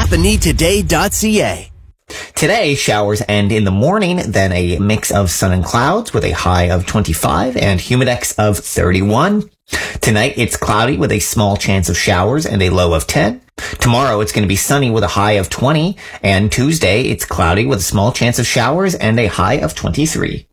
CompanysToday.ca. Today, showers end in the morning, then a mix of sun and clouds with a high of 25 and humidex of 31. Tonight, it's cloudy with a small chance of showers and a low of 10. Tomorrow, it's going to be sunny with a high of 20. And Tuesday, it's cloudy with a small chance of showers and a high of 23.